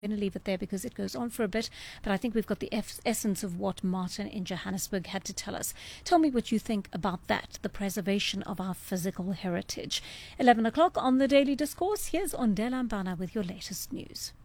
I'm going to leave it there because it goes on for a bit, but I think we've got the essence of what Martin in Johannesburg had to tell us. Tell me what you think about that, the preservation of our physical heritage. 11 o'clock on the Daily Discourse. Here's Ondela Mbana with your latest news.